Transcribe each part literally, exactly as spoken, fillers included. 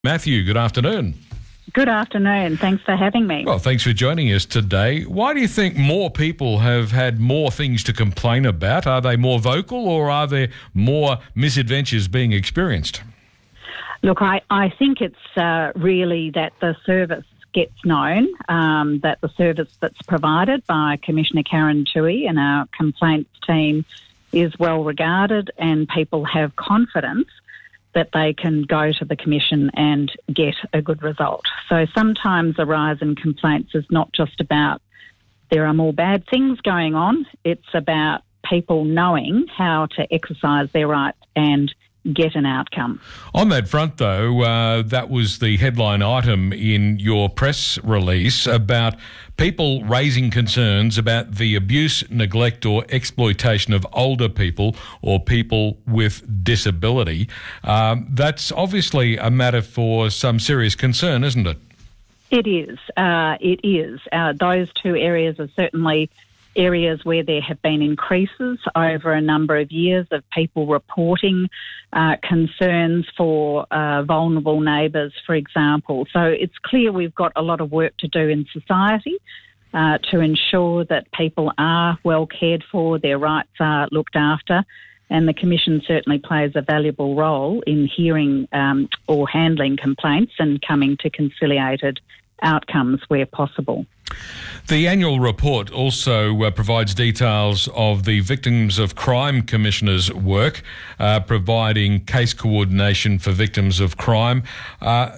Matthew, good afternoon. Good afternoon. Thanks for having me. Well, thanks for joining us today. Why do you think more people have had more things to complain about? Are they more vocal or are there more misadventures being experienced? Look, I, I think it's uh, really that the service gets known, um, that the service that's provided by Commissioner Karen Toohey and our complaints team is well regarded, and people have confidence that they can go to the Commission and get a good result. So sometimes a rise in complaints is not just about there are more bad things going on, it's about people knowing how to exercise their rights and get an outcome. On that front, though, uh, that was the headline item in your press release about people raising concerns about the abuse, neglect or exploitation of older people or people with disability. Um, that's obviously a matter for some serious concern, isn't it? It is. Uh, it is. Uh, those two areas are certainly areas where there have been increases over a number of years of people reporting uh, concerns for uh, vulnerable neighbours, for example. So it's clear we've got a lot of work to do in society uh, to ensure that people are well cared for, their rights are looked after, and the Commission certainly plays a valuable role in hearing um, or handling complaints and coming to conciliated outcomes where possible. The annual report also uh, provides details of the Victims of Crime Commissioner's work, uh, providing case coordination for victims of crime. Uh,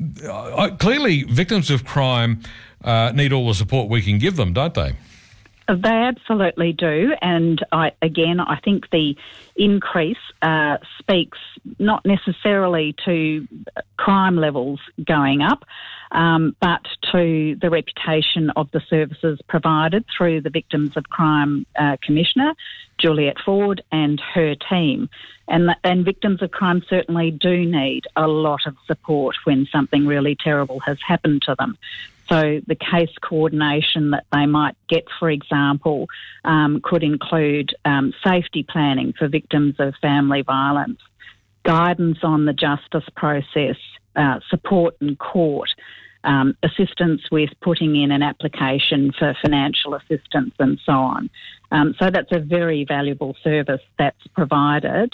uh, clearly, victims of crime uh, need all the support we can give them, don't they? They absolutely do, and I, again, I think the increase uh, speaks not necessarily to crime levels going up, um, but to the reputation of the services provided through the Victims of Crime uh, Commissioner, Juliet Ford, and her team. And, and victims of crime certainly do need a lot of support when something really terrible has happened to them. So the case coordination that they might get, for example, um, could include um, safety planning for victims of family violence, guidance on the justice process, uh, support in court, um, assistance with putting in an application for financial assistance and so on. Um, so that's a very valuable service that's provided.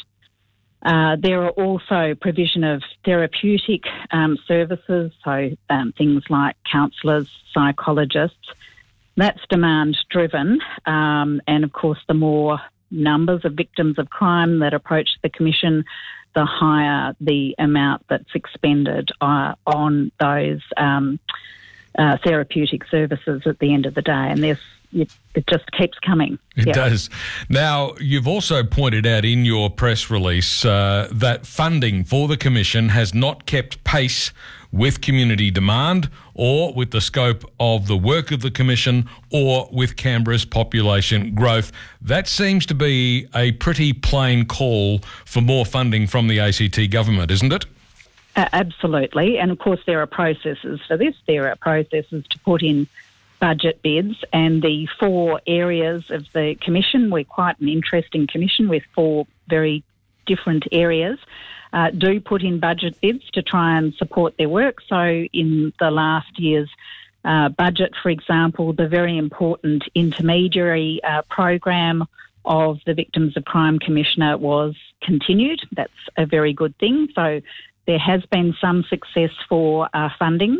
Uh, there are also provision of therapeutic um, services, so um, things like counsellors, psychologists. That's demand-driven, um, and of course the more numbers of victims of crime that approach the Commission, the higher the amount that's expended uh, on those um, uh, therapeutic services at the end of the day. And there's It, it just keeps coming. It yeah. does. Now, you've also pointed out in your press release uh, that funding for the Commission has not kept pace with community demand or with the scope of the work of the Commission or with Canberra's population growth. That seems to be a pretty plain call for more funding from the A C T government, isn't it? Uh, absolutely. And of course there are processes for this. There are processes to put in budget bids, and the four areas of the Commission, we're quite an interesting Commission with four very different areas, uh, do put in budget bids to try and support their work. So in the last year's uh, budget, for example, the very important intermediary uh, program of the Victims of Crime Commissioner was continued. That's a very good thing. So there has been some success for uh, funding.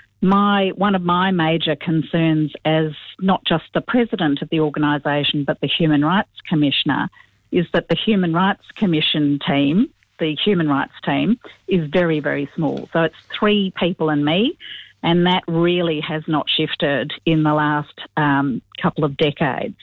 My one of my major concerns as not just the president of the organisation but the Human Rights Commissioner is that the Human Rights Commission team, the Human Rights team, is very, very small. So it's three people and me, and that really has not shifted in the last um, couple of decades.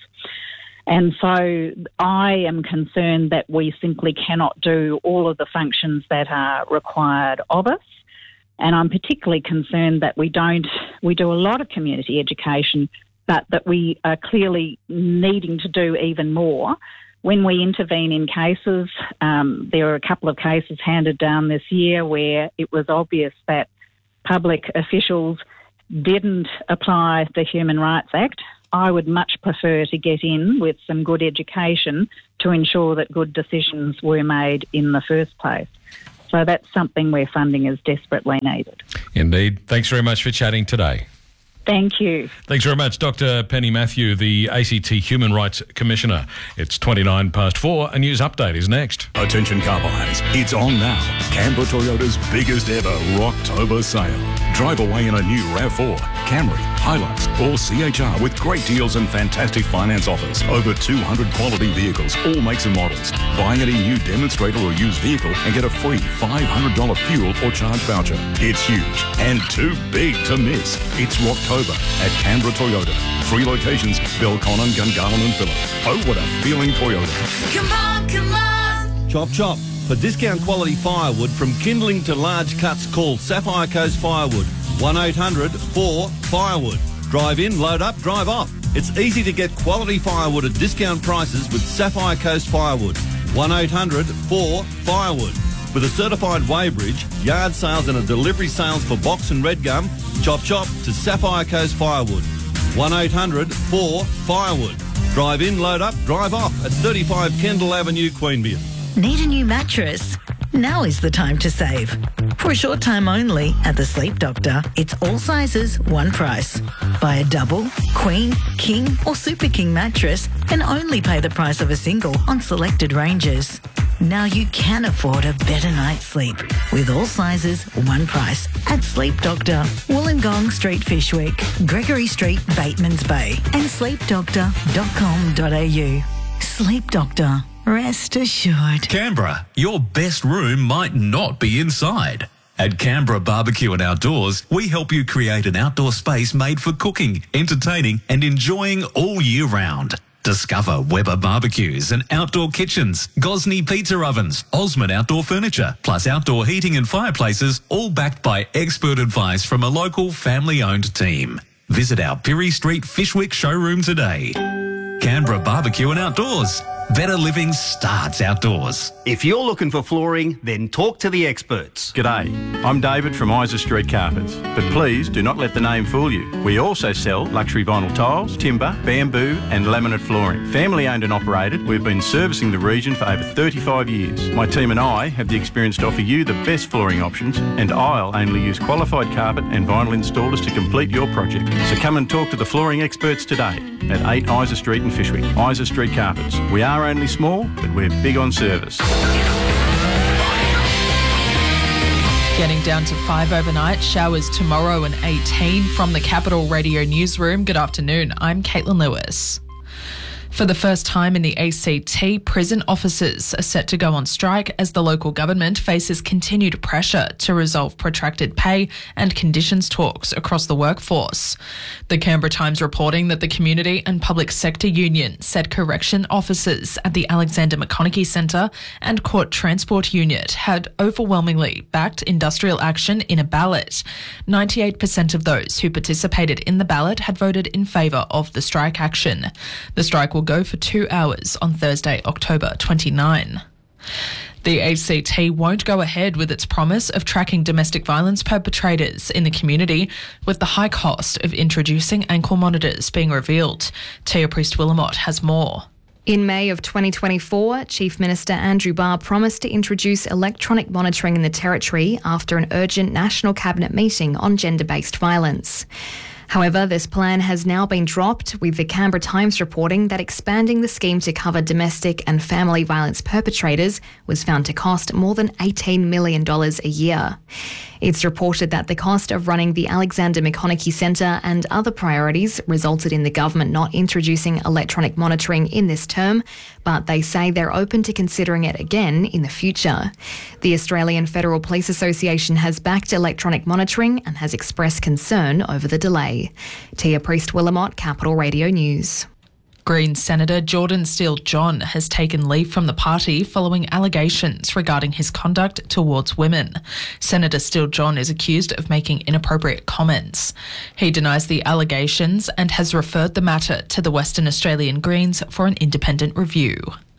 And so I am concerned that we simply cannot do all of the functions that are required of us. And I'm particularly concerned that we don't, we do a lot of community education, but that we are clearly needing to do even more. When we intervene in cases, um, there are a couple of cases handed down this year where it was obvious that public officials didn't apply the Human Rights Act. I would much prefer to get in with some good education to ensure that good decisions were made in the first place. So that's something where funding is desperately needed. Indeed. Thanks very much for chatting today. Thank you. Thanks very much, Doctor Penny Matthew, the A C T Human Rights Commissioner. It's twenty-nine past four. A news update is next. Attention car buyers, it's on now. Canberra Toyota's biggest ever Rocktober sale. Drive away in a new RAV four, Camry, Hilux or C H R with great deals and fantastic finance offers. Over two hundred quality vehicles, all makes and models. Buy any new demonstrator or used vehicle and get a free five hundred dollars fuel or charge voucher. It's huge and too big to miss. It's Rocktober at Canberra Toyota. Three locations, Belconnen, Gungahlin and Phillip. Oh, what a feeling Toyota. Come on, come on. Chop chop. For discount quality firewood from kindling to large cuts, call Sapphire Coast Firewood. one eight hundred four firewood. Drive in, load up, drive off. It's easy to get quality firewood at discount prices with Sapphire Coast Firewood. one eight hundred four firewood. With a certified weighbridge, yard sales and a delivery sales for box and red gum, chop chop to Sapphire Coast Firewood. one eight hundred four firewood. Drive in, load up, drive off at thirty-five Kendall Avenue, Queanbeyan. Need a new mattress? Now is the time to save. For a short time only at the Sleep Doctor, it's all sizes, one price. Buy a double, queen, king or super king mattress and only pay the price of a single on selected ranges. Now you can afford a better night's sleep with all sizes, one price at Sleep Doctor, Wollongong Street, Fishwick, Gregory Street, Batemans Bay and sleep doctor dot com dot a u. Sleep Doctor. Rest assured. Canberra, your best room might not be inside. At Canberra Barbecue and Outdoors, we help you create an outdoor space made for cooking, entertaining and enjoying all year round. Discover Weber barbecues and outdoor kitchens, Gosney pizza ovens, Osmond outdoor furniture, plus outdoor heating and fireplaces, all backed by expert advice from a local family-owned team. Visit our Pirie Street Fishwick showroom today. Canberra Barbecue and Outdoors. Better living starts outdoors. If you're looking for flooring, then talk to the experts. G'day, I'm David from Isa Street Carpets, but please do not let the name fool you. We also sell luxury vinyl tiles, timber, bamboo and laminate flooring. Family owned and operated, we've been servicing the region for over thirty-five years. My team and I have the experience to offer you the best flooring options, and I'll only use qualified carpet and vinyl installers to complete your project. So come and talk to the flooring experts today at eight Isa Street in Fishwick. Isa Street Carpets. We are only small, but we're big on service. Getting down to five overnight, showers tomorrow and eighteen from the Capital Radio Newsroom. Good afternoon, I'm Caitlin Lewis. For the first time in the A C T, prison officers are set to go on strike as the local government faces continued pressure to resolve protracted pay and conditions talks across the workforce. The Canberra Times reporting that the Community and Public Sector Union said correction officers at the Alexander McConaughey Centre and Court Transport Unit had overwhelmingly backed industrial action in a ballot. ninety-eight percent of those who participated in the ballot had voted in favour of the strike action. The strike will go for two hours on Thursday, October twenty-ninth. The A C T won't go ahead with its promise of tracking domestic violence perpetrators in the community, with the high cost of introducing ankle monitors being revealed. Tia Priest-Willamot has more. In May of twenty twenty-four, Chief Minister Andrew Barr promised to introduce electronic monitoring in the Territory after an urgent National Cabinet meeting on gender-based violence. However, this plan has now been dropped, with the Canberra Times reporting that expanding the scheme to cover domestic and family violence perpetrators was found to cost more than eighteen million dollars a year. It's reported that the cost of running the Alexander McConaughey Centre and other priorities resulted in the government not introducing electronic monitoring in this term, but they say they're open to considering it again in the future. The Australian Federal Police Association has backed electronic monitoring and has expressed concern over the delay. Tia Priest-Willamot, Capital Radio News. Greens Senator Jordan Steele-John has taken leave from the party following allegations regarding his conduct towards women. Senator Steele-John is accused of making inappropriate comments. He denies the allegations and has referred the matter to the Western Australian Greens for an independent review.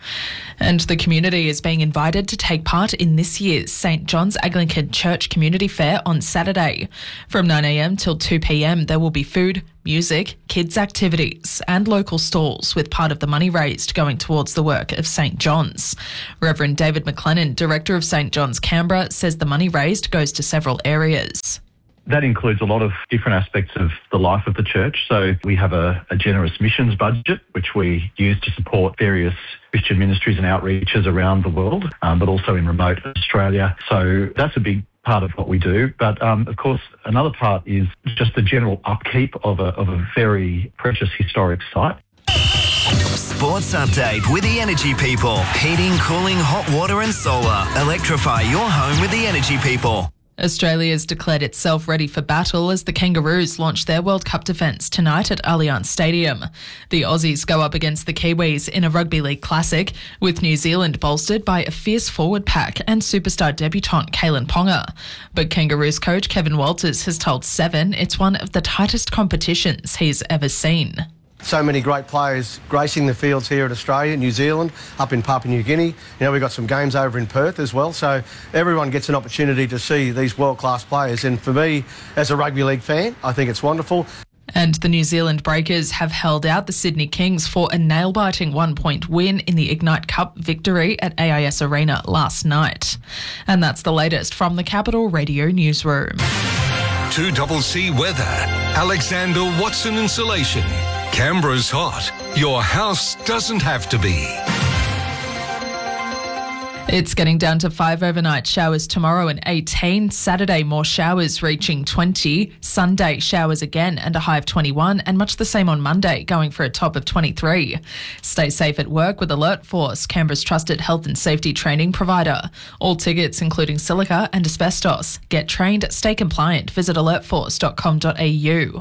And the community is being invited to take part in this year's Saint John's Anglican Church Community Fair on Saturday. From nine a m till two p m there will be food, music, kids' activities and local stalls, with part of the money raised going towards the work of Saint John's. Reverend David McLennan, Director of Saint John's Canberra, says the money raised goes to several areas. That includes a lot of different aspects of the life of the church. So we have a, a generous missions budget, which we use to support various Christian ministries and outreaches around the world, um, but also in remote Australia. So that's a big part of what we do. But um, of course, another part is just the general upkeep of a, of a very precious historic site. Sports update with the Energy People. Heating, cooling, hot water and solar. Electrify your home with the Energy People. Australia has declared itself ready for battle as the Kangaroos launch their World Cup defence tonight at Allianz Stadium. The Aussies go up against the Kiwis in a Rugby League Classic, with New Zealand bolstered by a fierce forward pack and superstar debutant Kalen Ponga. But Kangaroos coach Kevin Walters has told Seven it's one of the tightest competitions he's ever seen. So many great players gracing the fields here at Australia, New Zealand, up in Papua New Guinea. You know, we've got some games over in Perth as well, so everyone gets an opportunity to see these world-class players. And for me, as a rugby league fan, I think it's wonderful. And the New Zealand Breakers have held out the Sydney Kings for a nail-biting one-point win in the Ignite Cup victory at A I S Arena last night. And that's the latest from the Capital Radio Newsroom. two C C Weather. Alexander Watson Insulation. Canberra's hot. Your house doesn't have to be. It's getting down to five overnight showers tomorrow and eighteen. Saturday, more showers reaching twenty. Sunday, showers again and a high of twenty-one, and much the same on Monday, going for a top of twenty-three. Stay safe at work with Alert Force, Canberra's trusted health and safety training provider. All tickets, including silica and asbestos. Get trained, stay compliant. Visit alert force dot com dot a u.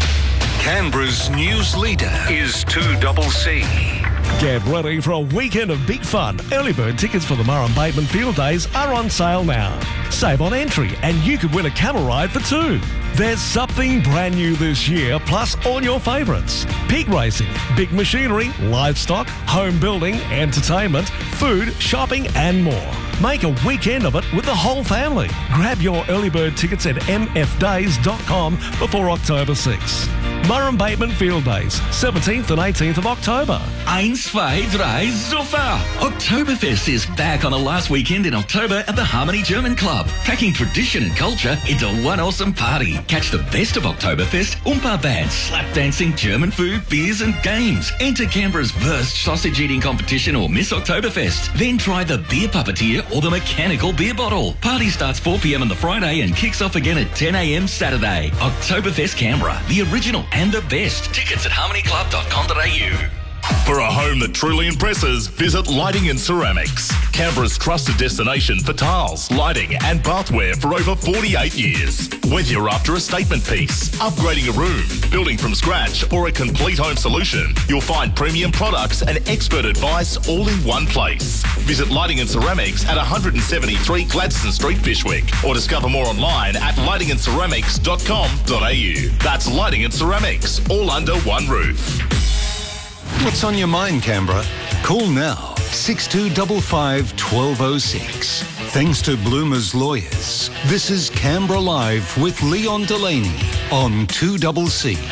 Canberra's news leader is two C C. Get ready for a weekend of big fun. Early bird tickets for the Murrum Bateman Field Days are on sale now. Save on entry and you could win a camel ride for two. There's something brand new this year, plus all your favourites. Pig racing, big machinery, livestock, home building, entertainment, food, shopping and more. Make a weekend of it with the whole family. Grab your early bird tickets at m f days dot com before October sixth. Murrum Bateman Field Days, seventeenth and eighteenth of October. Eins, zwei, drei, super! Oktoberfest is back on the last weekend in October at the Harmony German Club, packing tradition and culture into one awesome party. Catch the best of Oktoberfest, Umpa bands, slap dancing, German food, beers and games. Enter Canberra's Wurst sausage eating competition or Miss Oktoberfest. Then try the beer puppeteer or the mechanical beer bottle. Party starts four p m on the Friday and kicks off again at ten a m Saturday. Oktoberfest Canberra, the original and the best. Tickets at harmony club dot com dot a u. For a home that truly impresses, visit Lighting and Ceramics. Canberra's trusted destination for tiles, lighting and bathware for over forty-eight years. Whether you're after a statement piece, upgrading a room, building from scratch or a complete home solution, you'll find premium products and expert advice all in one place. Visit Lighting and Ceramics at one seventy-three Gladstone Street, Fyshwick, or discover more online at lighting and ceramics dot com dot a u. That's Lighting and Ceramics, all under one roof. What's on your mind, Canberra? Call now, six two five five, one two zero six. Thanks to Bloomer's Lawyers, this is Canberra Live with Leon Delaney on two C C.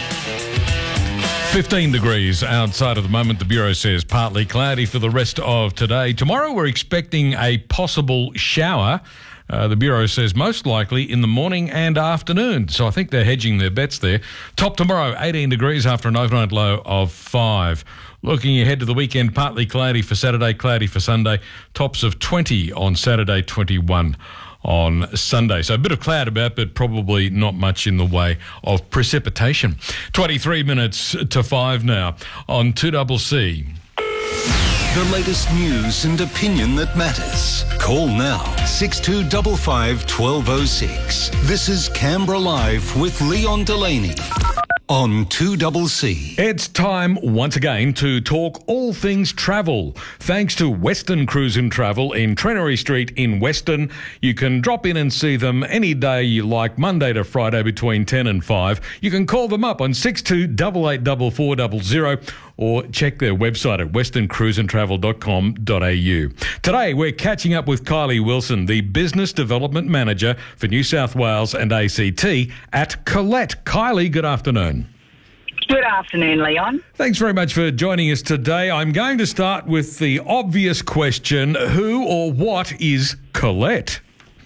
fifteen degrees outside at the moment. The Bureau says partly cloudy for the rest of today. Tomorrow we're expecting a possible shower. Uh, the Bureau says most likely in the morning and afternoon. So I think they're hedging their bets there. Top tomorrow, eighteen degrees after an overnight low of five. Looking ahead to the weekend, partly cloudy for Saturday, cloudy for Sunday. Tops of twenty on Saturday, twenty-one on Sunday. So a bit of cloud about, but probably not much in the way of precipitation. twenty-three minutes to five now on two C C. The latest news and opinion that matters. Call now, six two five five, one two zero six. This is Canberra Live with Leon Delaney on two C C. It's time once again to talk all things travel. Thanks to Western Cruise and Travel in Trenery Street in Western. You can drop in and see them any day you like, Monday to Friday between ten and five. You can call them up on six two eight eight four four zero zero or check their website at western cruise and travel dot com dot a u. Today, we're catching up with Kylie Wilson, the Business Development Manager for New South Wales and A C T at Colette. Kylie, good afternoon. Good afternoon, Leon. Thanks very much for joining us today. I'm going to start with the obvious question, who or what is Colette?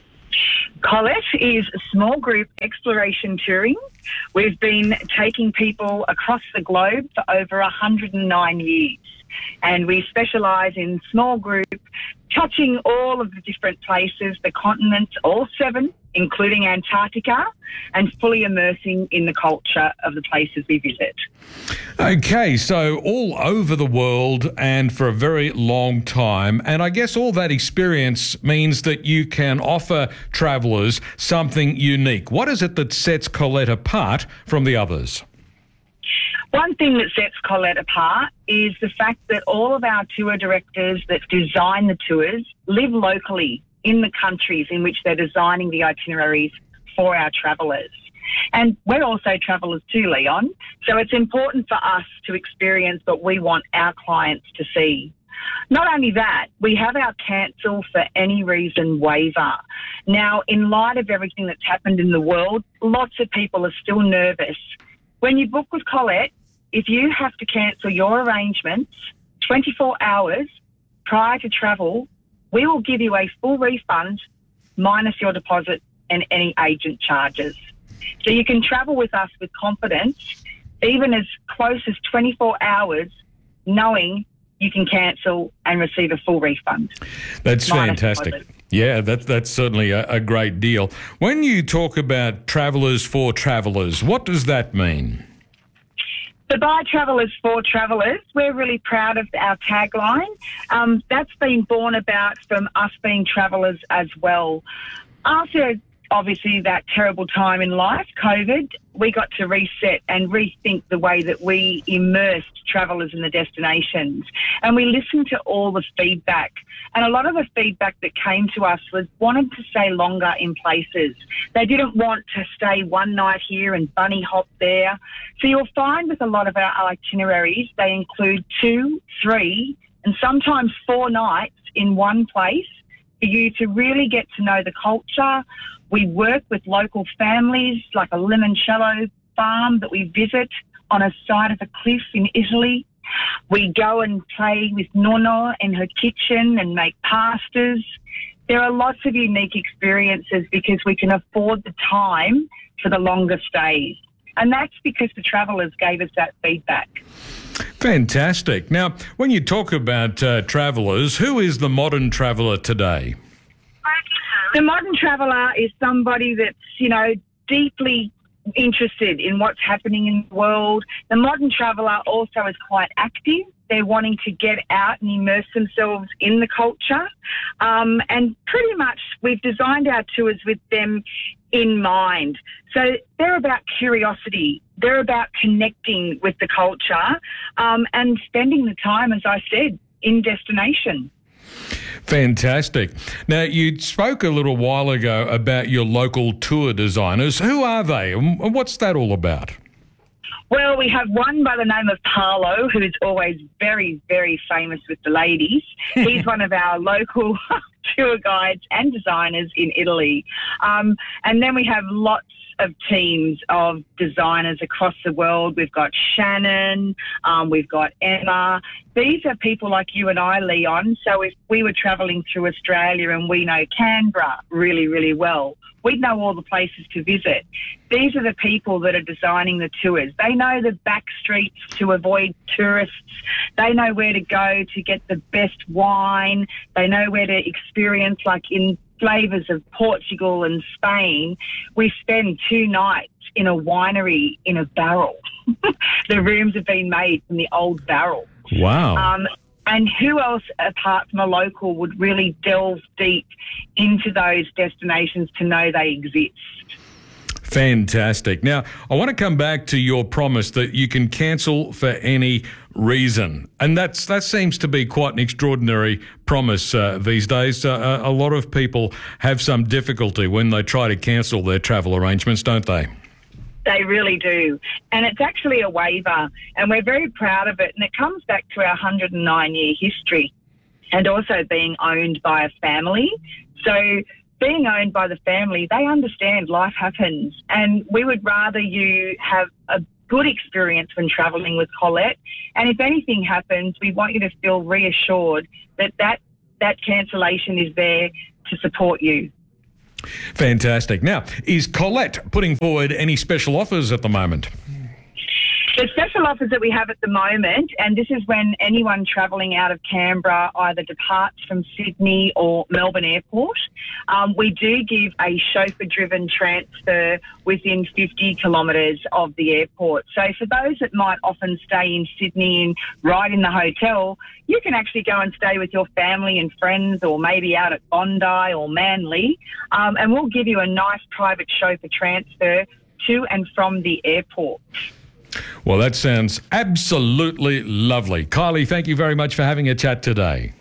Colette is small group exploration touring. We've been taking people across the globe for over one hundred nine years, and we specialise in small group, touching all of the different places, the continents, all seven, including Antarctica, and fully immersing in the culture of the places we visit. Okay, so all over the world and for a very long time, and I guess all that experience means that you can offer travellers something unique. What is it that sets Colette apart from the others? One thing that sets Colette apart is the fact that all of our tour directors that design the tours live locally in the countries in which they're designing the itineraries for our travellers. And we're also travellers too, Leon, so it's important for us to experience what we want our clients to see. Not only that, we have our cancel for any reason waiver. Now, in light of everything that's happened in the world, lots of people are still nervous. When you book with Colette, if you have to cancel your arrangements twenty-four hours prior to travel, we will give you a full refund minus your deposit and any agent charges. So you can travel with us with confidence, even as close as twenty-four hours, knowing you can cancel and receive a full refund. That's fantastic. Yeah, that, that's certainly a, a great deal. When you talk about travellers for travellers, what does that mean? So by Travellers for Travellers, we're really proud of our tagline. Um, that's been born about from us being travellers as well. After, obviously, that terrible time in life, COVID, we got to reset and rethink the way that we immersed travellers in the destinations. And we listened to all the feedback. And a lot of the feedback that came to us was wanted to stay longer in places. They didn't want to stay one night here and bunny hop there. So you'll find with a lot of our itineraries, they include two, three, and sometimes four nights in one place for you to really get to know the culture. We work with local families, like a limoncello farm that we visit on a side of a cliff in Italy. We go and play with Nonna in her kitchen and make pastas. There are lots of unique experiences because we can afford the time for the longer stays. And that's because the travellers gave us that feedback. Fantastic. Now, when you talk about uh, travellers, who is the modern traveller today? The modern traveller is somebody that's, you know, deeply interested in what's happening in the world. The modern traveller also is quite active. They're wanting to get out and immerse themselves in the culture. Um, and pretty much we've designed our tours with them in mind. So they're about curiosity. They're about connecting with the culture um, and spending the time, as I said, in destination. Fantastic. Now, you spoke a little while ago about your local tour designers. Who are they and what's that all about? Well, we have one by the name of Paolo, who is always very, very famous with the ladies. He's one of our local tour guides and designers in Italy. Um, and then we have lots of teams of designers across the world. We've got Shannon, um, we've got Emma. These are people like you and I, Leon. So if we were travelling through Australia and we know Canberra really, really well, we'd know all the places to visit. These are the people that are designing the tours. They know the back streets to avoid tourists. They know where to go to get the best wine. They know where to experience, like in flavours of Portugal and Spain, we spend two nights in a winery in a barrel. The rooms have been made from the old barrel. Wow. Um, and who else apart from a local would really delve deep into those destinations to know they exist? Fantastic. Now, I want to come back to your promise that you can cancel for any reason. And that's that seems to be quite an extraordinary promise uh, these days. Uh, a lot of people have some difficulty when they try to cancel their travel arrangements, don't they? They really do. And it's actually a waiver, and we're very proud of it. And it comes back to our one hundred nine year history and also being owned by a family. So being owned by the family, they understand life happens, and we would rather you have a good experience when travelling with Colette. And if anything happens, we want you to feel reassured that that, that cancellation is there to support you. Fantastic. Now, is Colette putting forward any special offers at the moment? The special offers that we have at the moment, and this is when anyone travelling out of Canberra either departs from Sydney or Melbourne Airport, um, we do give a chauffeur-driven transfer within fifty kilometres of the airport. So for those that might often stay in Sydney and right in the hotel, you can actually go and stay with your family and friends, or maybe out at Bondi or Manly, um, and we'll give you a nice private chauffeur transfer to and from the airport. Well, that sounds absolutely lovely. Kylie, thank you very much for having a chat today.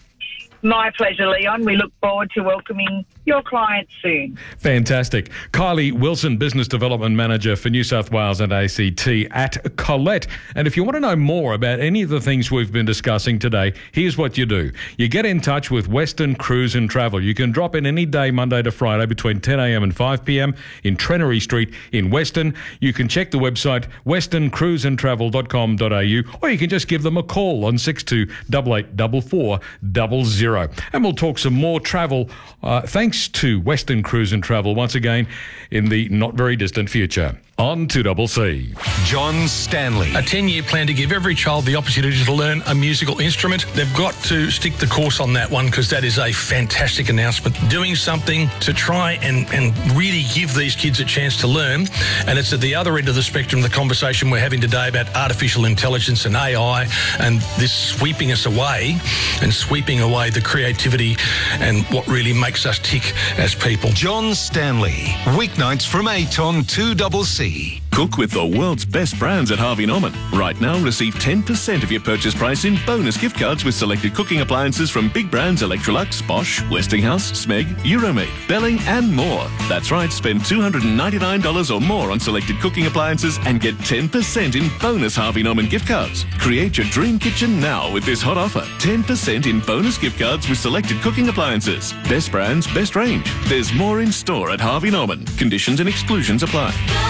My pleasure, Leon. We look forward to welcoming your clients soon. Fantastic. Kylie Wilson, Business Development Manager for New South Wales and A C T at Colette. And if you want to know more about any of the things we've been discussing today, here's what you do. You get in touch with Western Cruise and Travel. You can drop in any day, Monday to Friday, between ten a m and five p m in Trenery Street in Western. You can check the website, western cruise and travel dot com dot a u, or you can just give them a call on six two eight eight four four zero zero. And we'll talk some more travel, uh, thanks to Western Cruise and Travel once again in the not very distant future. On two C C. John Stanley. A ten-year plan to give every child the opportunity to learn a musical instrument. They've got to stick the course on that one, because that is a fantastic announcement. Doing something to try and, and really give these kids a chance to learn. And it's at the other end of the spectrum, the conversation we're having today about artificial intelligence and A I, and this sweeping us away and sweeping away the creativity and what really makes us tick as people. John Stanley. Weeknights from eight on two C C. Cook with the world's best brands at Harvey Norman. Right now, receive ten percent of your purchase price in bonus gift cards with selected cooking appliances from big brands Electrolux, Bosch, Westinghouse, Smeg, Euromate, Belling and more. That's right, spend two hundred ninety-nine dollars or more on selected cooking appliances and get ten percent in bonus Harvey Norman gift cards. Create your dream kitchen now with this hot offer. ten percent in bonus gift cards with selected cooking appliances. Best brands, best range. There's more in store at Harvey Norman. Conditions and exclusions apply.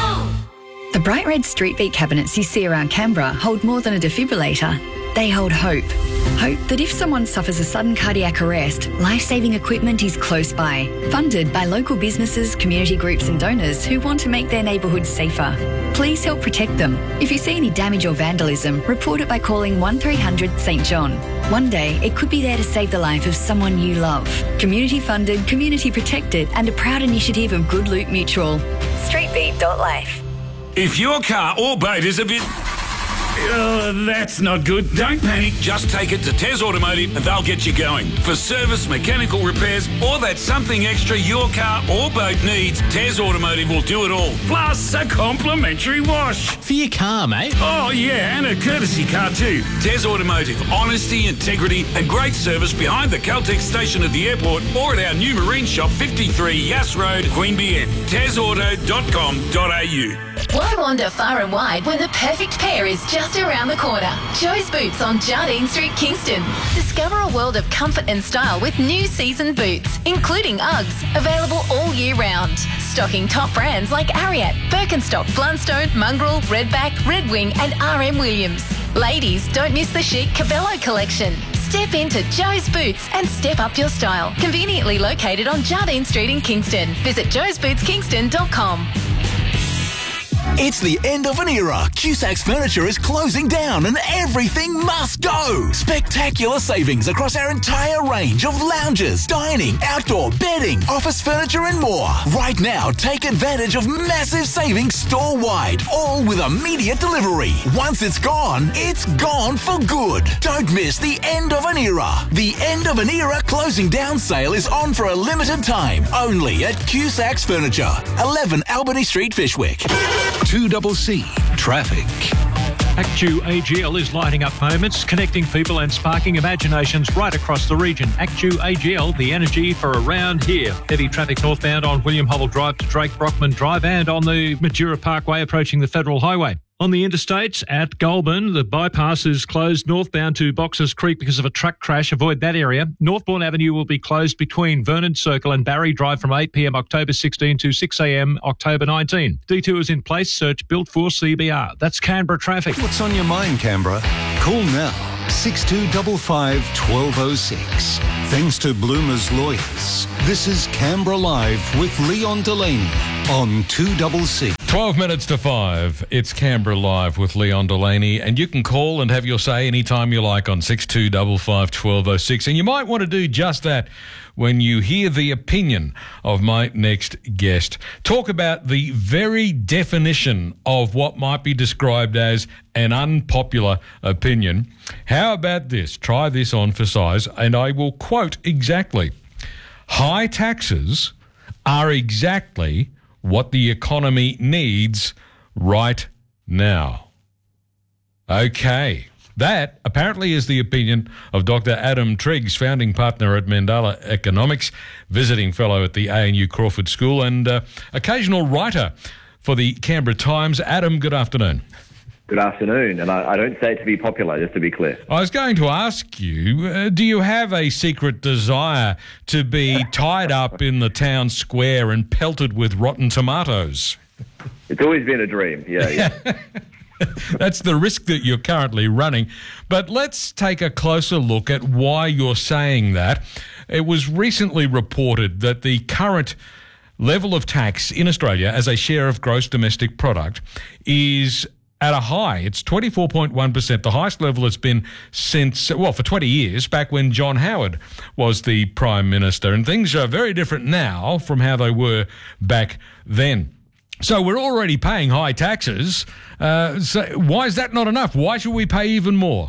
The bright red street beat cabinets you see around Canberra hold more than a defibrillator. They hold hope. Hope that if someone suffers a sudden cardiac arrest, life-saving equipment is close by. Funded by local businesses, community groups and donors who want to make their neighbourhoods safer. Please help protect them. If you see any damage or vandalism, report it by calling one three hundred St John. One day, it could be there to save the life of someone you love. Community funded, community protected and a proud initiative of Good Loot Mutual. streetbeat dot life. If your car or boat is a bit... Uh, that's not good. Don't panic. Just take it to Tez Automotive and they'll get you going. For service, mechanical repairs, or that something extra your car or boat needs, Tez Automotive will do it all. Plus a complimentary wash. For your car, mate. Oh, yeah, and a courtesy car too. Tez Automotive. Honesty, integrity and great service behind the Caltex station at the airport or at our new marine shop, fifty-three Yass Road, Queanbeyan. tez auto dot com dot a u. Why wander far and wide when the perfect pair is just around the corner? Joe's Boots on Jardine Street, Kingston. Discover a world of comfort and style with new season boots, including Uggs, available all year round. Stocking top brands like Ariat, Birkenstock, Blundstone, Mongrel, Redback, Red Wing and R M Williams. Ladies, don't miss the chic Cabello collection. Step into Joe's Boots and step up your style. Conveniently located on Jardine Street in Kingston. Visit joes boots kingston dot com. It's the end of an era. Cusac's Furniture is closing down and everything must go. Spectacular savings across our entire range of lounges, dining, outdoor, bedding, office furniture and more. Right now, take advantage of massive savings store-wide, all with immediate delivery. Once it's gone, it's gone for good. Don't miss the end of an era. The end of an era closing down sale is on for a limited time, only at Cusac's Furniture, eleven Albany Street, Fishwick. two C C Traffic. Actu A G L is lighting up moments, connecting people and sparking imaginations right across the region. Actu A G L, the energy for around here. Heavy traffic northbound on William Hubble Drive to Drake Brockman Drive and on the Majura Parkway approaching the Federal Highway. On the interstates at Goulburn, the bypass is closed northbound to Boxers Creek because of a truck crash. Avoid that area. Northbourne Avenue will be closed between Vernon Circle and Barry Drive from eight p m October sixteenth to six a m October nineteenth. Detours in place. Search Built for C B R. That's Canberra traffic. What's on your mind, Canberra? Call now. six two five five, one two zero six. Thanks to Bloomer's Lawyers. This is Canberra Live with Leon Delaney on two C C. twelve minutes to five. It's Canberra Live with Leon Delaney, and you can call and have your say anytime you like on six two five five, one two zero six. And you might want to do just that when you hear the opinion of my next guest. Talk about the very definition of what might be described as an unpopular opinion. How about this? Try this on for size, and I will quote exactly. High taxes are exactly what the economy needs right now. Okay. That apparently is the opinion of Doctor Adam Triggs, founding partner at Mandala Economics, visiting fellow at the A N U Crawford School and uh, occasional writer for the Canberra Times. Adam, good afternoon. Good afternoon, and I, I don't say it to be popular, just to be clear. I was going to ask you, uh, do you have a secret desire to be tied up in the town square and pelted with rotten tomatoes? It's always been a dream, yeah, yeah. That's the risk that you're currently running. But let's take a closer look at why you're saying that. It was recently reported that the current level of tax in Australia as a share of gross domestic product is at a high. It's twenty-four point one percent, the highest level it's been since, well, for twenty years, back when John Howard was the Prime Minister. And things are very different now from how they were back then. So we're already paying high taxes. Uh, so why is that not enough? Why should we pay even more?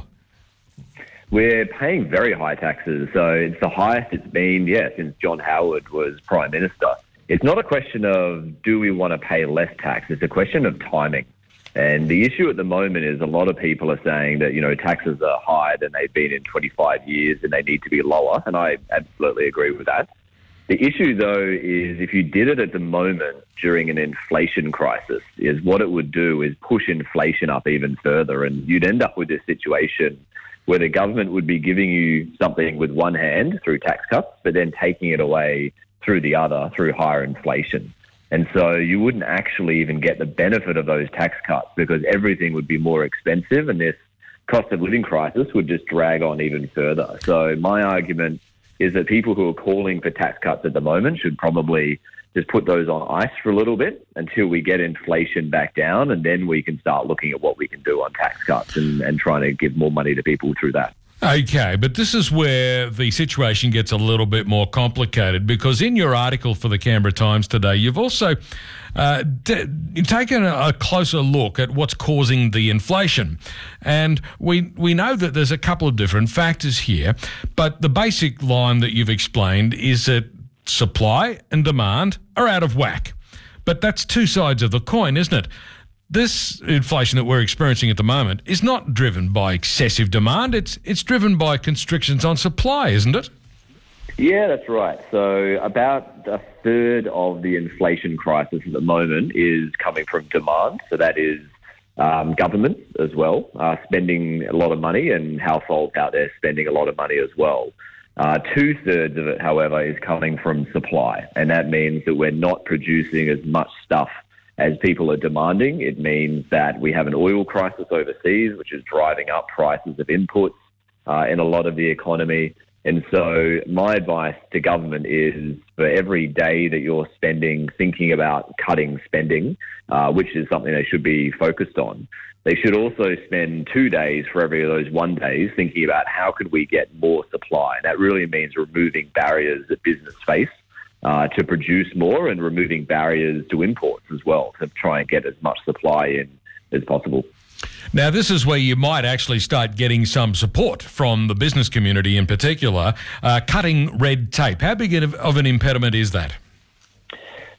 We're paying very high taxes. So it's the highest it's been, yeah, since John Howard was Prime Minister. It's not a question of do we want to pay less tax. It's a question of timing. And the issue at the moment is a lot of people are saying that, you know, taxes are higher than they've been in twenty-five years and they need to be lower. And I absolutely agree with that. The issue, though, is if you did it at the moment during an inflation crisis, is what it would do is push inflation up even further. And you'd end up with this situation where the government would be giving you something with one hand through tax cuts, but then taking it away through the other through higher inflation. And so you wouldn't actually even get the benefit of those tax cuts because everything would be more expensive and this cost of living crisis would just drag on even further. So my argument is that people who are calling for tax cuts at the moment should probably just put those on ice for a little bit until we get inflation back down, and then we can start looking at what we can do on tax cuts and, and trying to give more money to people through that. Okay, but this is where the situation gets a little bit more complicated because in your article for the Canberra Times today, you've also uh, d- taken a, a closer look at what's causing the inflation. And we we know that there's a couple of different factors here, but the basic line that you've explained is that supply and demand are out of whack. But that's two sides of the coin, isn't it? This inflation that we're experiencing at the moment is not driven by excessive demand. It's it's driven by constrictions on supply, isn't it? Yeah, that's right. So about a third of the inflation crisis at the moment is coming from demand. So that is um, governments as well, uh, spending a lot of money and households out there spending a lot of money as well. Uh, two-thirds of it, however, is coming from supply. And that means that we're not producing as much stuff as people are demanding. It means that we have an oil crisis overseas, which is driving up prices of inputs uh, in a lot of the economy. And so my advice to government is for every day that you're spending thinking about cutting spending, uh, which is something they should be focused on, they should also spend two days for every of those one days thinking about how could we get more supply. And that really means removing barriers that business face Uh, to produce more and removing barriers to imports as well to try and get as much supply in as possible. Now, this is where you might actually start getting some support from the business community in particular, uh, cutting red tape. How big of an impediment is that?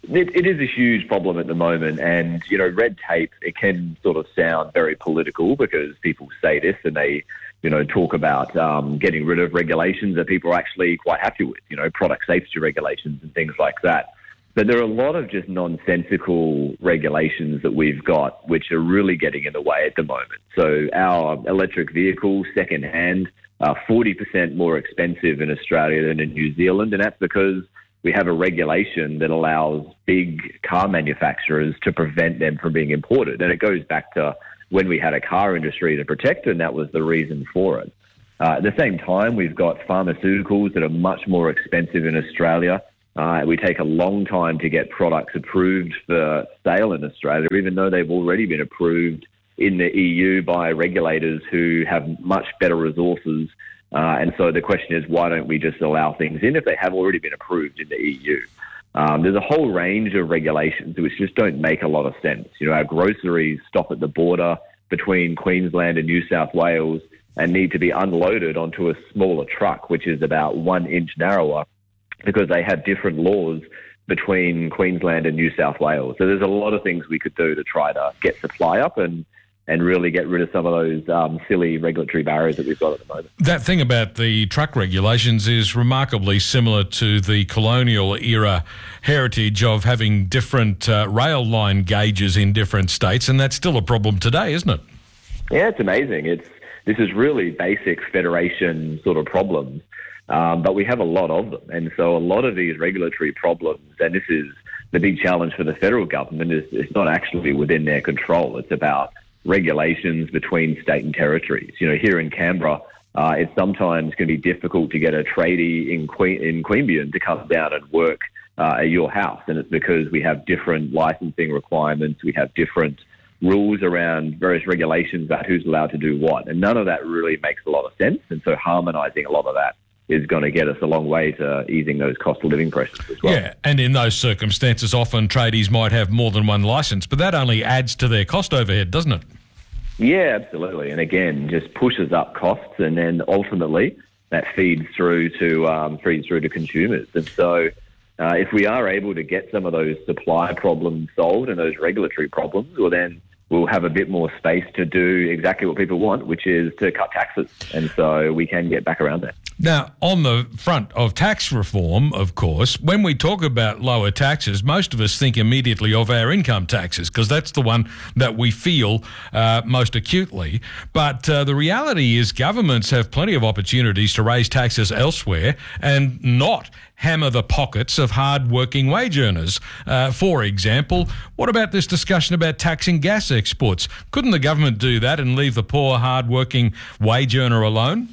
It, it is a huge problem at the moment, and, you know, red tape, it can sort of sound very political because people say this and they, you know, talk about um, getting rid of regulations that people are actually quite happy with, you know, product safety regulations and things like that. But there are a lot of just nonsensical regulations that we've got which are really getting in the way at the moment. So our electric vehicles, second-hand, are forty percent more expensive in Australia than in New Zealand, and that's because we have a regulation that allows big car manufacturers to prevent them from being imported. And it goes back to when we had a car industry to protect, and that was the reason for it. Uh, at the same time, we've got pharmaceuticals that are much more expensive in Australia. Uh, we take a long time to get products approved for sale in Australia, even though they've already been approved in the E U by regulators who have much better resources. Uh, and so the question is, why don't we just allow things in if they have already been approved in the E U? Um, there's a whole range of regulations which just don't make a lot of sense. You know, our groceries stop at the border between Queensland and New South Wales and need to be unloaded onto a smaller truck, which is about one inch narrower, because they have different laws between Queensland and New South Wales. So there's a lot of things we could do to try to get supply up and and really get rid of some of those um, silly regulatory barriers that we've got at the moment. That thing about the truck regulations is remarkably similar to the colonial era heritage of having different uh, rail line gauges in different states, and that's still a problem today, isn't it? Yeah, it's amazing. It's This is really basic federation sort of problems, um, but we have a lot of them. And so a lot of these regulatory problems, and this is the big challenge for the federal government, is it's not actually within their control. It's about regulations between state and territories. You know, here in Canberra, uh, it's sometimes going to be difficult to get a tradie in Queen in Queanbeyan to come down and work uh, at your house, and it's because we have different licensing requirements, we have different rules around various regulations about who's allowed to do what, and none of that really makes a lot of sense. And so harmonising a lot of that is going to get us a long way to easing those cost of living pressures as well. Yeah, and in those circumstances, often tradies might have more than one licence, but that only adds to their cost overhead, doesn't it? Yeah, absolutely. And again, just pushes up costs, and then ultimately that feeds through to um, feeds through to consumers. And so uh, if we are able to get some of those supply problems solved and those regulatory problems, well, then we'll have a bit more space to do exactly what people want, which is to cut taxes. And so we can get back around that. Now, on the front of tax reform, of course, when we talk about lower taxes, most of us think immediately of our income taxes because that's the one that we feel uh, most acutely. But uh, the reality is governments have plenty of opportunities to raise taxes elsewhere and not hammer the pockets of hard-working wage earners. Uh, for example, what about this discussion about taxing gas exports? Couldn't the government do that and leave the poor, hard-working wage earner alone?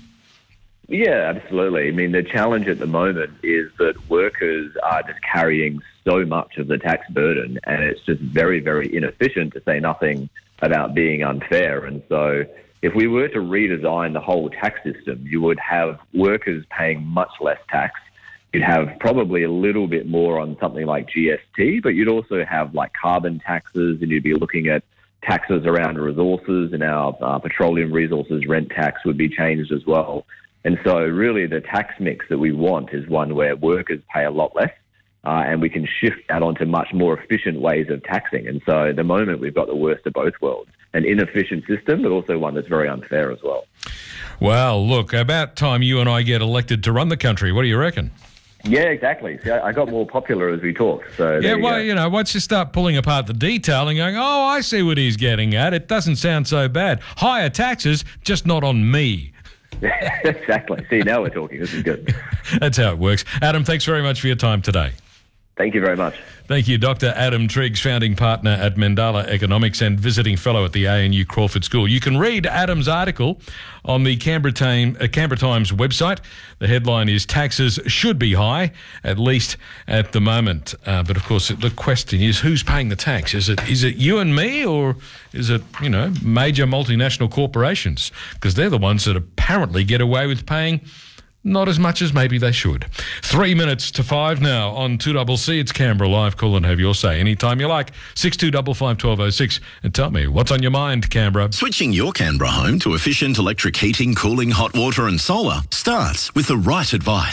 Yeah, absolutely. I mean, the challenge at the moment is that workers are just carrying so much of the tax burden, and it's just very, very inefficient, to say nothing about being unfair. And so if we were to redesign the whole tax system, you would have workers paying much less tax. You'd have probably a little bit more on something like G S T, but you'd also have like carbon taxes, and you'd be looking at taxes around resources, and our uh, petroleum resources rent tax would be changed as well. And so really the tax mix that we want is one where workers pay a lot less uh, and we can shift that onto much more efficient ways of taxing. And so at the moment we've got the worst of both worlds, an inefficient system, but also one that's very unfair as well. Well, look, about time you and I get elected to run the country. What do you reckon? Yeah, exactly. See, I got more popular as we talked. So yeah, you well, go. you know, once you start pulling apart the detail and going, oh, I see what he's getting at, it doesn't sound so bad. Higher taxes, just not on me. Exactly. See, now we're talking. This is good. That's how it works. Adam, thanks very much for your time today. Thank you very much. Thank you, Doctor Adam Triggs, founding partner at Mandala Economics and visiting fellow at the A N U Crawford School. You can read Adam's article on the Canberra, Time, uh, Canberra Times website. The headline is "Taxes Should Be High, at least at the moment." Uh, but of course, the question is, who's paying the tax? Is it is it you and me, or is it, you know, major multinational corporations? Because they're the ones that apparently get away with paying not as much as maybe they should. Three minutes to five now on two C C. It's Canberra Live. Call and have your say anytime you like. six two five five, one two zero six. And tell me, what's on your mind, Canberra? Switching your Canberra home to efficient electric heating, cooling, hot water and solar starts with the right advice.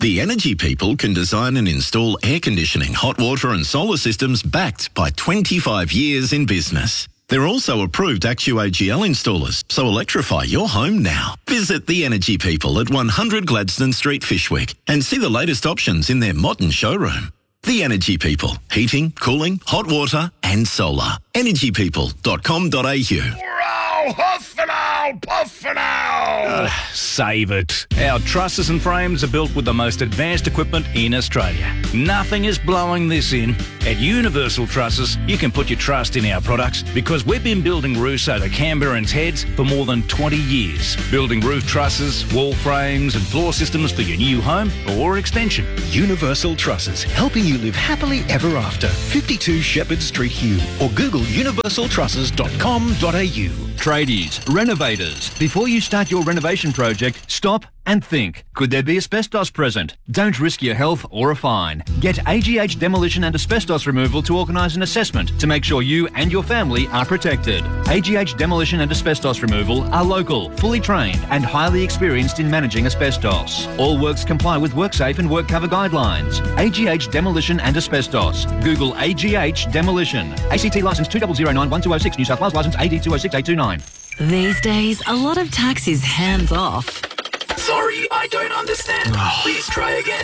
The Energy People can design and install air conditioning, hot water and solar systems backed by twenty-five years in business. They're also approved A C U A G L installers, so electrify your home now. Visit The Energy People at one hundred Gladstone Street, Fishwick, and see the latest options in their modern showroom. The Energy People. Heating, cooling, hot water and solar. energy people dot com dot a u. Row, huff and owl, puff and owl. Uh, save it. Our trusses and frames are built with the most advanced equipment in Australia. Nothing is blowing this in. At Universal Trusses, you can put your trust in our products because we've been building roofs over Canberrans' heads for more than twenty years. Building roof trusses, wall frames and floor systems for your new home or extension. Universal Trusses, helping you live happily ever after. fifty-two Shepherd Street, Hugh, or Google universal trusses dot com dot a u. Tradies, renovators. Before you start your renovation project, stop and think. Could there be asbestos present? Don't risk your health or a fine. Get A G H Demolition and Asbestos Removal to organise an assessment to make sure you and your family are protected. A G H Demolition and Asbestos Removal are local, fully trained and highly experienced in managing asbestos. All works comply with WorkSafe and WorkCover guidelines. A G H Demolition and Asbestos. Google A G H Demolition. A C T licence two zero zero nine one two zero six, New South Wales licence A D two zero six eight two nine. These days, a lot of tax is hands off. Sorry, I don't understand. Please try again.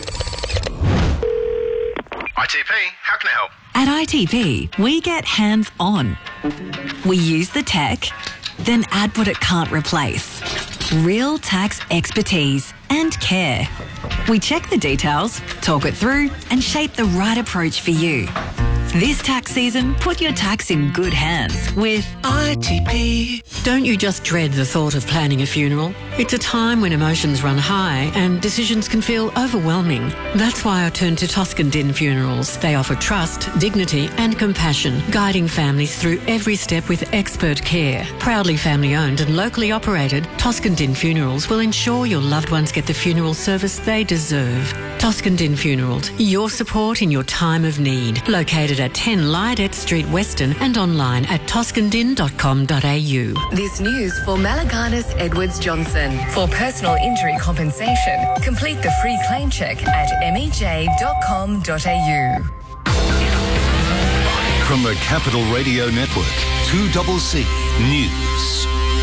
I T P, how can I help? At I T P, we get hands on. We use the tech, then add what it can't replace. Real tax expertise and care. We check the details, talk it through, and shape the right approach for you. This tax season, put your tax in good hands with I T P. Don't you just dread the thought of planning a funeral? It's a time when emotions run high and decisions can feel overwhelming. That's why I turned to Toscan Din Funerals. They offer trust, dignity and compassion, guiding families through every step with expert care. Proudly family owned and locally operated, Toscan Din Funerals will ensure your loved ones get the funeral service they deserve. Toscan Din Funerals, your support in your time of need. Located at ten Lydet Street, Weston, and online at toscan din dot com dot a u. This news for Malaganas Edwards Johnson. For personal injury compensation, complete the free claim check at m e j dot com dot a u. From the Capital Radio Network, two C C News.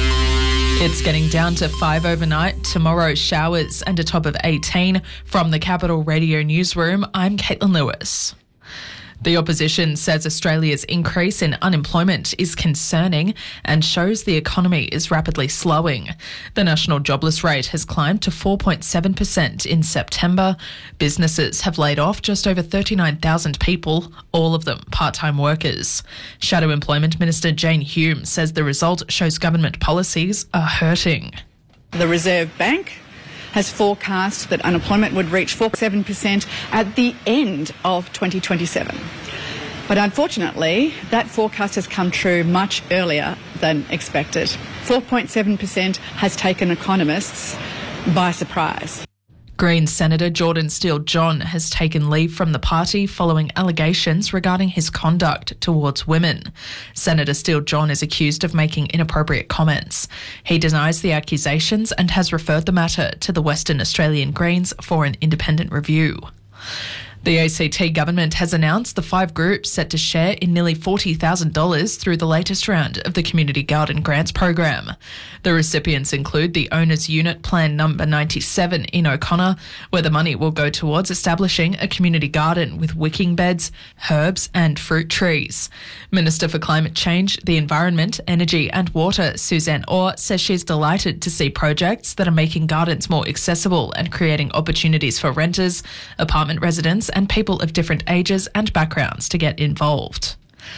It's getting down to five overnight. Tomorrow, showers and a top of eighteen. From the Capital Radio Newsroom, I'm Caitlin Lewis. The opposition says Australia's increase in unemployment is concerning and shows the economy is rapidly slowing. The national jobless rate has climbed to four point seven percent in September. Businesses have laid off just over thirty-nine thousand people, all of them part-time workers. Shadow Employment Minister Jane Hume says the result shows government policies are hurting. The Reserve Bank has forecast that unemployment would reach four point seven percent at the end of twenty twenty-seven. But unfortunately, that forecast has come true much earlier than expected. four point seven percent has taken economists by surprise. Greens Senator Jordan Steele-John has taken leave from the party following allegations regarding his conduct towards women. Senator Steele-John is accused of making inappropriate comments. He denies the accusations and has referred the matter to the Western Australian Greens for an independent review. The A C T government has announced the five groups set to share in nearly forty thousand dollars through the latest round of the Community Garden Grants program. The recipients include the Owners Unit Plan Number ninety-seven in O'Connor, where the money will go towards establishing a community garden with wicking beds, herbs and fruit trees. Minister for Climate Change, the Environment, Energy and Water, Suzanne Orr, says she's delighted to see projects that are making gardens more accessible and creating opportunities for renters, apartment residents and people of different ages and backgrounds to get involved.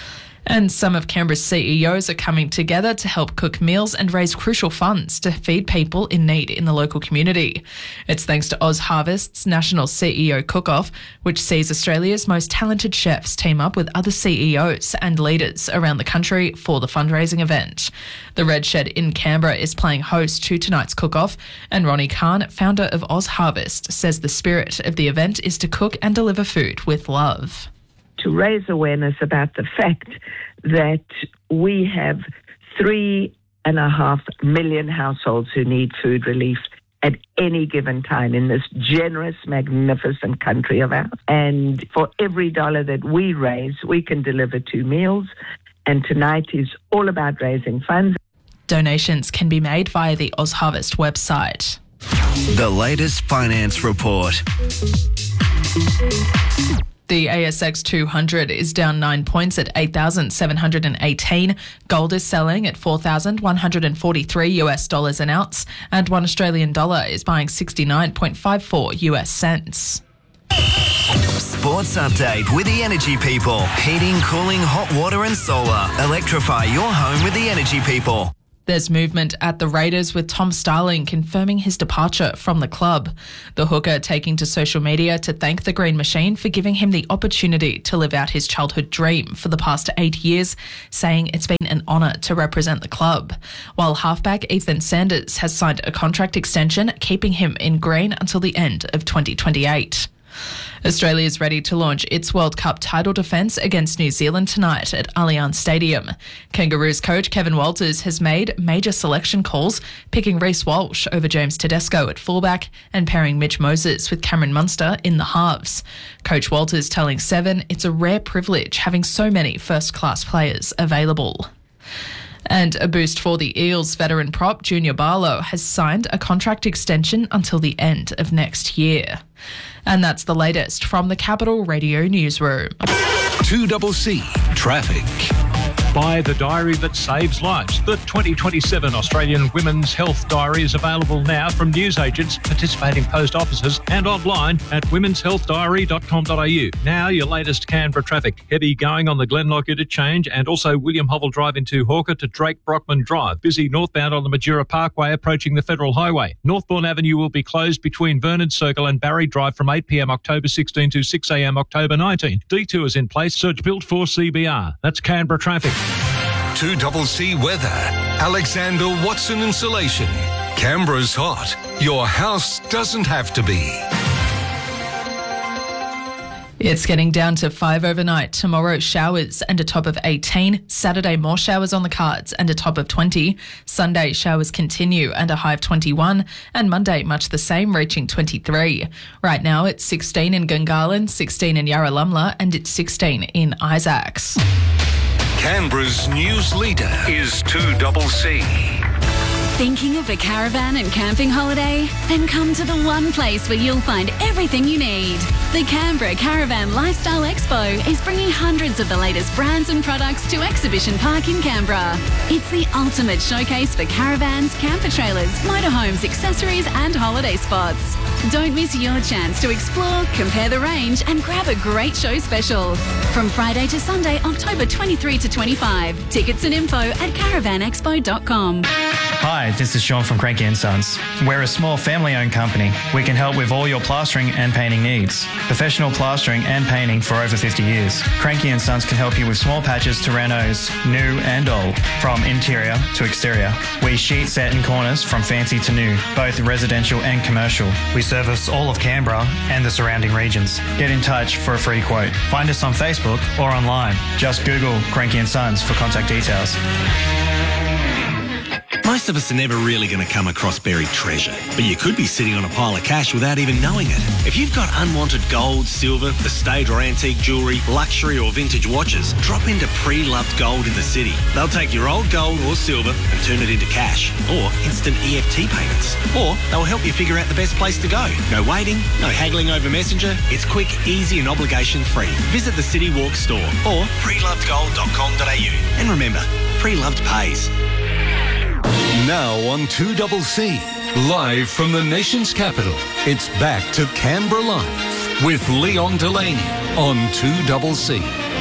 And some of Canberra's C E Os are coming together to help cook meals and raise crucial funds to feed people in need in the local community. It's thanks to Oz Harvest's National C E O Cook-Off, which sees Australia's most talented chefs team up with other C E Os and leaders around the country for the fundraising event. The Red Shed in Canberra is playing host to tonight's cook-off, and Ronnie Khan, founder of Oz Harvest, says the spirit of the event is to cook and deliver food with love. To raise awareness about the fact that we have three and a half million households who need food relief at any given time in this generous, magnificent country of ours. And for every dollar that we raise, we can deliver two meals. And tonight is all about raising funds. Donations can be made via the OzHarvest website. The latest finance report. The A S X two hundred is down nine points at eight thousand seven hundred eighteen. Gold is selling at four thousand one hundred forty-three US dollars an ounce, and one Australian dollar is buying sixty-nine point five four US cents. Sports update with the Energy People. Heating, cooling, hot water and solar. Electrify your home with the Energy People. There's movement at the Raiders with Tom Starling confirming his departure from the club. The hooker taking to social media to thank the Green Machine for giving him the opportunity to live out his childhood dream for the past eight years, saying it's been an honour to represent the club. While halfback Ethan Sanders has signed a contract extension, keeping him in green until the end of twenty twenty-eight. Australia is ready to launch its World Cup title defence against New Zealand tonight at Allianz Stadium. Kangaroos coach Kevin Walters has made major selection calls, picking Reece Walsh over James Tedesco at fullback and pairing Mitch Moses with Cameron Munster in the halves. Coach Walters telling Seven it's a rare privilege having so many first-class players available. And a boost for the Eels veteran prop Junior Barlow has signed a contract extension until the end of next year. And that's the latest from the Capital Radio Newsroom. two C C Traffic. Buy the diary that saves lives. The twenty twenty-seven Australian Women's Health Diary is available now from newsagents, participating post offices and online at womens health diary dot com dot a u. Now your latest Canberra traffic. Heavy going on the Glenlock interchange and also William Hovell Drive into Hawker to Drake Brockman Drive. Busy northbound on the Majura Parkway approaching the Federal Highway. Northbourne Avenue will be closed between Vernon Circle and Barry Drive from eight p m October sixteenth to six a m October nineteenth. Detours in place. Search built for C B R. That's Canberra traffic. two C C Weather. Alexander Watson Insulation. Canberra's hot. Your house doesn't have to be. It's getting down to five overnight. Tomorrow, showers and a top of eighteen. Saturday, more showers on the cards and a top of twenty. Sunday, showers continue and a high of twenty-one. And Monday, much the same, reaching twenty-three. Right now, it's sixteen in Gungahlin, sixteen in Yarralumla, and it's sixteen in Isaacs. Canberra's news leader is two C C. Thinking of a caravan and camping holiday? Then come to the one place where you'll find everything you need. The Canberra Caravan Lifestyle Expo is bringing hundreds of the latest brands and products to Exhibition Park in Canberra. It's the ultimate showcase for caravans, camper trailers, motorhomes, accessories and holiday spots. Don't miss your chance to explore, compare the range and grab a great show special. From Friday to Sunday, October twenty-third to twenty-fifth. Tickets and info at caravan expo dot com. Hi, this is Sean from Cranky and Sons. We're a small family-owned company. We can help with all your plastering and painting needs. Professional plastering and painting for over fifty years. Cranky and Sons can help you with small patches to renos, new and old, from interior to exterior. We sheet, set and corners from fancy to new, both residential and commercial. We service all of Canberra and the surrounding regions. Get in touch for a free quote. Find us on Facebook or online. Just Google Cranky and Sons for contact details. Most of us are never really going to come across buried treasure, but you could be sitting on a pile of cash without even knowing it. If you've got unwanted gold, silver, estate or antique jewellery, luxury or vintage watches, drop into Pre-Loved Gold in the city. They'll take your old gold or silver and turn it into cash or instant E F T payments. Or they'll help you figure out the best place to go. No waiting, no haggling over Messenger. It's quick, easy and obligation free. Visit the City Walk store or pre loved gold dot com dot a u. And remember, Pre-Loved pays. Now on two C C, live from the nation's capital, it's back to Canberra Live with Leon Delaney on two C C.